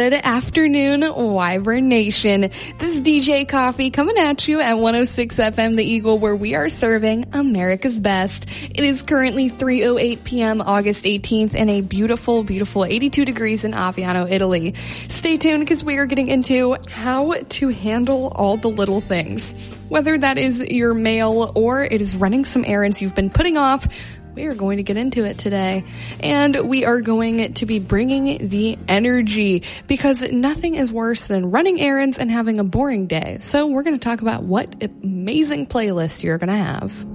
Good afternoon, Wyvern Nation. This is DJ Coffee coming at you at 106 FM The Eagle, where we are serving America's best. It is currently 3:08 p.m. August 18th and a beautiful, beautiful 82 degrees in Aviano, Italy. Stay tuned because we are getting into how to handle all the little things. Whether that is your mail or it is running some errands you've been putting off, we are going to get into it today, and we are going to be bringing the energy because nothing is worse than running errands and having a boring day. So we're going to talk about what amazing playlist you're going to have.